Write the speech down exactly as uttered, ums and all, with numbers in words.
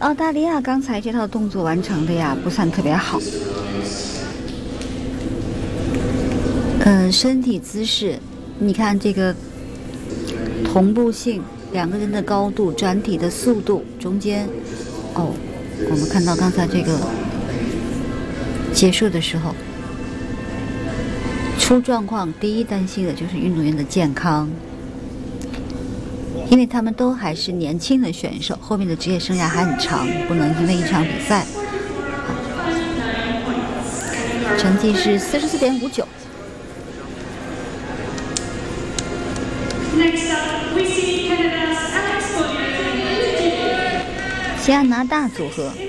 澳大利亚刚才这套动作完成的呀，不算特别好。嗯，身体姿势，你看这个同步性，两个人的高度、转体的速度，中间，哦，我们看到刚才这个结束的时候，出状况，第一担心的就是运动员的健康。因为他们都还是年轻的选手，后面的职业生涯还很长，不能因为一场比赛。成绩是四十四点五九。加拿大组合